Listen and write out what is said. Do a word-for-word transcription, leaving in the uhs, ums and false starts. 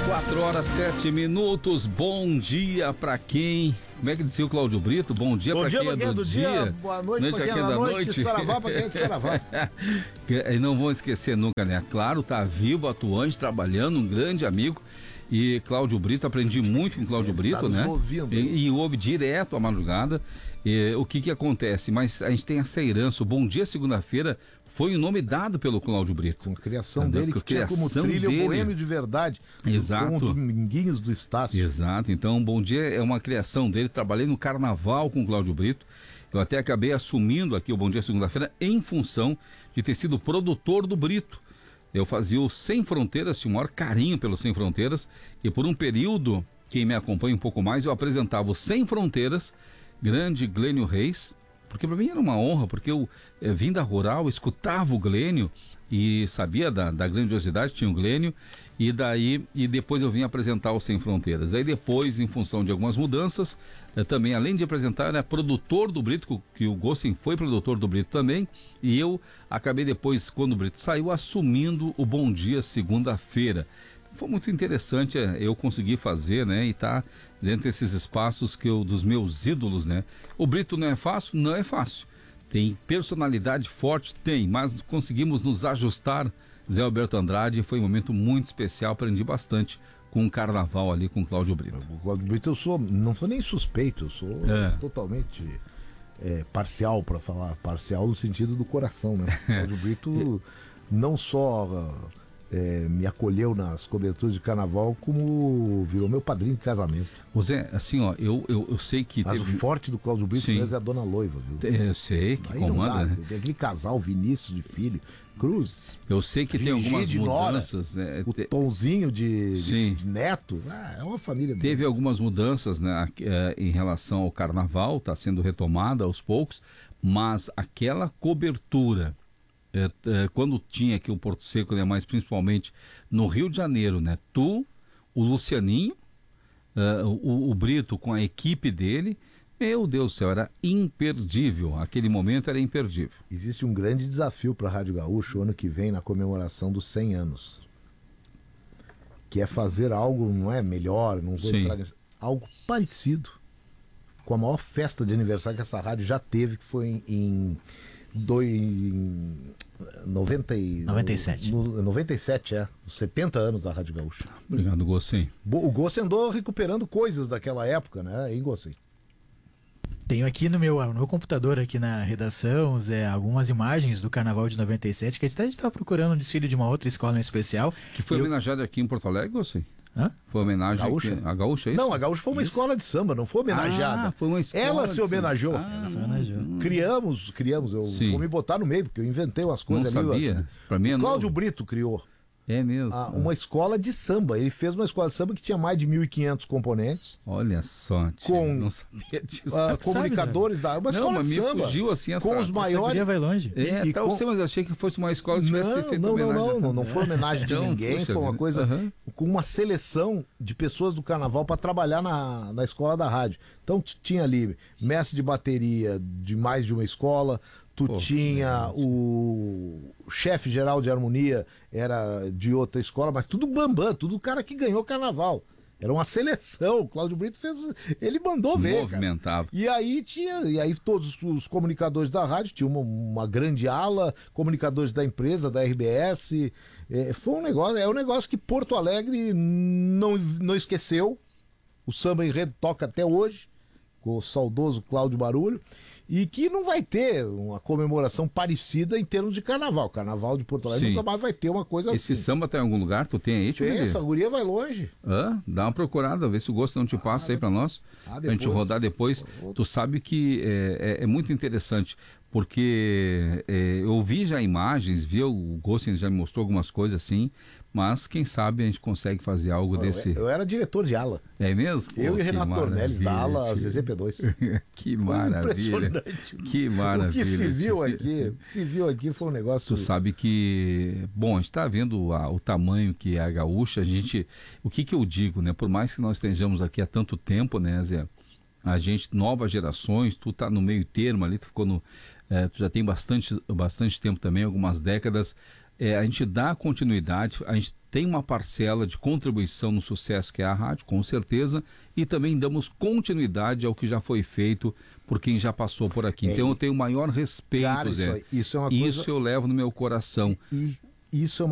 quatro horas, sete minutos, bom dia pra quem? Como é que dizia o Cláudio Brito? Bom dia pra quem é do, do dia, dia, boa noite, noite pra quem é da noite, noite. Saravá pra quem é de Saravá. E não vão esquecer nunca, né? Claro, tá vivo, atuante, trabalhando, um grande amigo. E Cláudio Brito, aprendi muito com Cláudio Brito, né? Ouvindo, e, e ouve direto à madrugada. E, o que que acontece? Mas a gente tem essa herança. O Bom Dia Segunda-feira foi o nome dado pelo Cláudio Brito. Com a criação Entendeu? dele, que tinha como trilha o Boêmio de Verdade. Exato. Com o Dominguinhos do Estácio. Exato. Então, Bom Dia é uma criação dele. Trabalhei no Carnaval com o Cláudio Brito. Eu até acabei assumindo aqui o Bom Dia Segunda-feira em função de ter sido produtor do Brito. Eu fazia o Sem Fronteiras, tinha o maior carinho pelo Sem Fronteiras, e por um período, quem me acompanha um pouco mais, eu apresentava o Sem Fronteiras, grande Glênio Reis, porque para mim era uma honra, porque eu é, vim da rural, escutava o Glênio e sabia da, da grandiosidade, tinha o Glênio, e daí, e depois eu vim apresentar o Sem Fronteiras. Daí depois, em função de algumas mudanças, eh, também além de apresentar, era produtor do Brito, que o Gossen foi produtor do Brito também, e eu acabei depois, quando o Brito saiu, assumindo o Bom Dia Segunda-feira. Foi muito interessante é, eu conseguir fazer, né, e tá dentro desses espaços que eu, dos meus ídolos, né. O Brito não é fácil? Não é fácil. Tem personalidade forte? Tem, mas conseguimos nos ajustar. Zé Alberto Andrade, foi um momento muito especial, aprendi bastante com o carnaval ali com o Cláudio Brito. O Cláudio Brito, eu sou, não sou nem suspeito, eu sou é. totalmente é, parcial, para falar, parcial no sentido do coração, né? O Cláudio Brito não só é, me acolheu nas coberturas de carnaval, como virou meu padrinho de casamento. Zé, assim, ó, eu, eu, eu sei que... Mas teve... o forte do Cláudio Brito mesmo é a Dona Loiva, viu? Eu sei, que aí comanda, né? Tem aquele casal, Vinícius de Filho, Cruz. Eu sei que tem algumas mudanças, Nora, né? O Tonzinho de, de, de Neto, ah, é uma família. Teve boa. algumas mudanças, né, em relação ao carnaval, está sendo retomada aos poucos, mas aquela cobertura... É, é, quando tinha aqui o Porto Seco, né, mas principalmente no Rio de Janeiro, né, tu, o Lucianinho, é, o, o Brito com a equipe dele, meu Deus do céu, era imperdível, aquele momento era imperdível. Existe um grande desafio para a Rádio Gaúcho ano que vem na comemoração dos cem anos, que é fazer algo, não é melhor, não vou Sim. entrar nesse, algo parecido com a maior festa de aniversário que essa rádio já teve, que foi em, em Do, em noventa e, noventa e sete. No, noventa e sete, é. Os setenta anos da Rádio Gaúcha. Obrigado, Gossen. O Gossen andou recuperando coisas daquela época, né, hein, Gossen? Tenho aqui no meu, no meu computador, aqui na redação, Zé, algumas imagens do Carnaval de noventa e sete, que a gente estava procurando um desfile de uma outra escola em especial. Que foi eu... homenageado aqui em Porto Alegre, Gossen? Hã? Foi homenagem Gaúcha? Aqui, a Gaúcha, é isso? Não, a Gaúcha foi uma isso? escola de samba, não foi homenageada. Ah, foi uma escola Ela se homenageou. Ah, Ela se homenageou. Hum. Criamos, criamos, eu Sim. vou me botar no meio, porque eu inventei umas coisas não ali. sabia. Pra mim é o Cláudio novo. Brito criou. É mesmo. A, uma escola de samba. Ele fez uma escola de samba que tinha mais de mil e quinhentos componentes. Olha só, tia, com não sabia disso. Uh, comunicadores da uma não, escola mas de me samba. fugiu assim essa, com os maiores. Essa vai longe. É, e, e tá, com... eu sei, mas eu achei que fosse uma escola que tivesse não, feito não, homenagem. não, não, não foi homenagem de então, ninguém, puxa, foi uma coisa uhum. com uma seleção de pessoas do carnaval para trabalhar na, na escola da rádio. Então tinha ali mestre de bateria de mais de uma escola. Tu Pô, tinha é. o chefe geral de harmonia, era de outra escola, mas tudo bambam, tudo o cara que ganhou carnaval. Era uma seleção, o Cláudio Brito fez, ele mandou ver, movimentava. Cara. E aí tinha, e aí todos os comunicadores da rádio, tinha uma, uma grande ala, comunicadores da empresa, da R B S, é, foi um negócio, é um negócio que Porto Alegre não, não esqueceu, o Samba Enredo toca até hoje, com o saudoso Cláudio Barulho, e que não vai ter uma comemoração parecida em termos de carnaval. Carnaval de Porto Alegre Sim. nunca mais vai ter uma coisa Esse assim. Esse samba tá em algum lugar? Tu tem aí? Tem, essa guria vai longe. Hã? Dá uma procurada, vê se o gosto não te passa ah, aí pra nós, ah, pra gente rodar depois. Tu sabe que é, é, é muito interessante, porque é, eu vi já imagens, vi o Gossen já me mostrou algumas coisas assim, mas quem sabe a gente consegue fazer algo eu, desse... Eu era diretor de ala. É mesmo? Eu Pô, e Renato Tornelles, da ala Z Z P dois. Que maravilha. Que maravilha. O que se viu aqui, o que se viu aqui foi um negócio... Tu sabe que... Bom, a gente está vendo a, o tamanho que é a Gaúcha, a gente... O que que eu digo, né? Por mais que nós estejamos aqui há tanto tempo, né, Zé? A gente, novas gerações, tu tá no meio termo ali, tu ficou no... É, tu já tem bastante, bastante tempo também, algumas décadas... É, a gente dá continuidade, a gente tem uma parcela de contribuição no sucesso que é a rádio, com certeza, e também damos continuidade ao que já foi feito por quem já passou por aqui. É, então eu tenho o maior respeito, cara, Zé. isso, aí- isso é uma coisa... Isso eu levo no meu coração. E, e isso é uma